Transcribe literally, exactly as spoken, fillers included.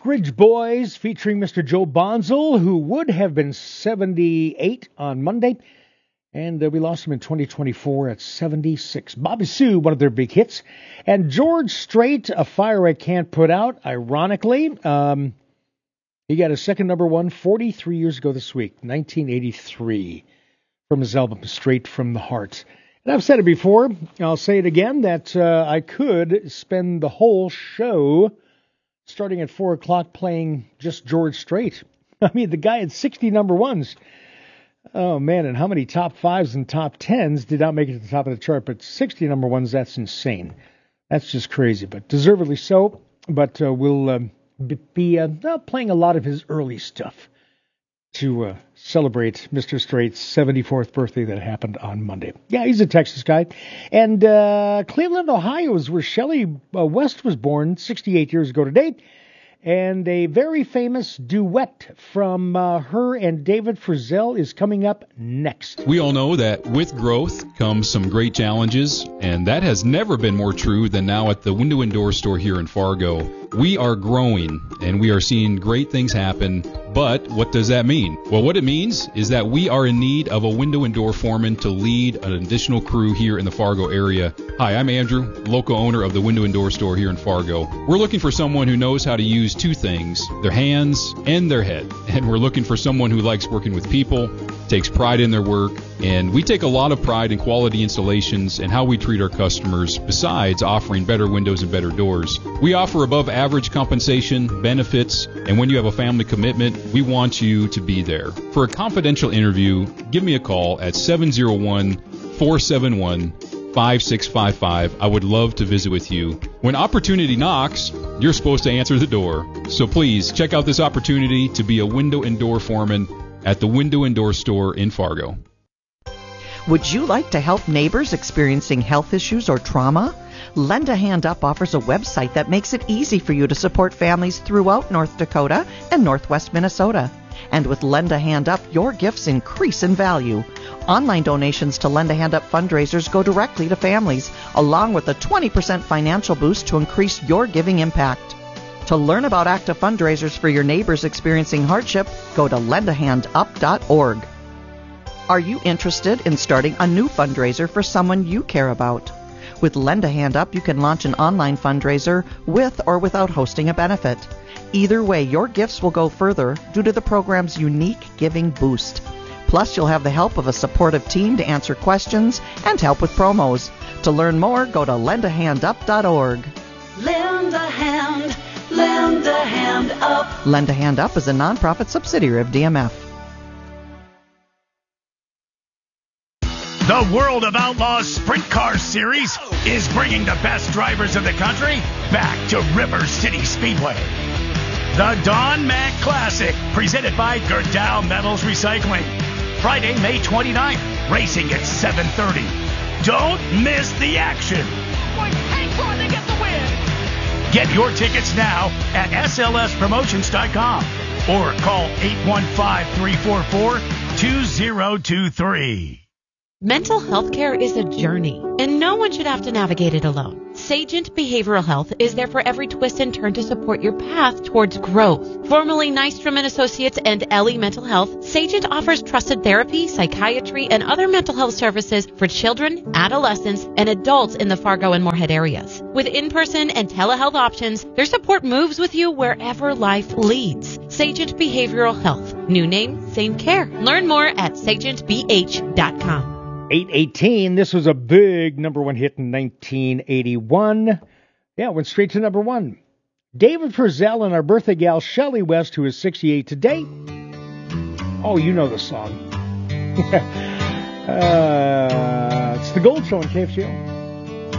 Oak Ridge Boys featuring Mister Joe Bonzel, who would have been seventy-eight on Monday, and uh, we lost him in twenty twenty-four at seventy-six. Bobby Sue, one of their big hits, and George Strait, A Fire I Can't Put Out. Ironically, um, he got a second number one forty-three years ago this week, nineteen eighty-three, from his album Straight from the Heart. And I've said it before, I'll say it again, that uh, I could spend the whole show starting at four o'clock playing just George Strait. I mean, the guy had sixty number ones. Oh, man, and how many top fives and top tens did not make it to the top of the chart? But sixty number ones, that's insane. That's just crazy, but deservedly so. But uh, we'll uh, be uh, playing a lot of his early stuff to uh, celebrate Mister Strait's seventy-fourth birthday that happened on Monday. Yeah, he's a Texas guy. And uh, Cleveland, Ohio is where Shelley uh, West was born sixty-eight years ago today. And a very famous duet from uh, her and David Frizzell is coming up next. We all know that with growth comes some great challenges, and that has never been more true than now at the Window and Door store here in Fargo. We are growing, and we are seeing great things happen, but what does that mean? Well, what it means is that we are in need of a window and door foreman to lead an additional crew here in the Fargo area. Hi, I'm Andrew, local owner of the Window and Door store here in Fargo. We're looking for someone who knows how to use two things, their hands and their head. And we're looking for someone who likes working with people, takes pride in their work, and we take a lot of pride in quality installations and how we treat our customers, besides offering better windows and better doors. We offer above average compensation, benefits, and when you have a family commitment, we want you to be there. For a confidential interview, give me a call at seven oh one, four seven one, five six five five. I would love to visit with you. When opportunity knocks, you're supposed to answer the door. So please check out this opportunity to be a window and door foreman at the Window and Door store in Fargo. Would you like to help neighbors experiencing health issues or trauma? Lend a Hand Up offers a website that makes it easy for you to support families throughout North Dakota and Northwest Minnesota. And with Lend a Hand Up, your gifts increase in value. Online donations to Lend a Hand Up fundraisers go directly to families, along with a twenty percent financial boost to increase your giving impact. To learn about active fundraisers for your neighbors experiencing hardship, go to lend a hand up dot org. Are you interested in starting a new fundraiser for someone you care about? With Lend a Hand Up, you can launch an online fundraiser with or without hosting a benefit. Either way, your gifts will go further due to the program's unique giving boost. Plus, you'll have the help of a supportive team to answer questions and help with promos. To learn more, go to lend a hand up dot org. Lend a hand, lend a hand up. Lend a Hand Up is a nonprofit subsidiary of D M F. The World of Outlaws Sprint Car Series is bringing the best drivers of the country back to River City Speedway. The Don Mack Classic, presented by Gerdau Metals Recycling. Friday, May twenty-ninth, racing at seven thirty. Don't miss the action. Boy, hang on to get the win. Get your tickets now at S L S promotions dot com or call eight one five, three four four, two zero two three. Mental health care is a journey, and no one should have to navigate it alone. Sagent Behavioral Health is there for every twist and turn to support your path towards growth. Formerly Nystrom and Associates and Ellie Mental Health, Sagent offers trusted therapy, psychiatry, and other mental health services for children, adolescents, and adults in the Fargo and Moorhead areas. With in-person and telehealth options, their support moves with you wherever life leads. Sagent Behavioral Health. New name, same care. Learn more at sagent b h dot com. eight eighteen, this was a big number one hit in nineteen eighty-one. Yeah, it went straight to number one. David Frizzell and our birthday gal, Shelley West, who is sixty-eight today. Oh, you know the song. uh, it's The Gold Show on K F G O.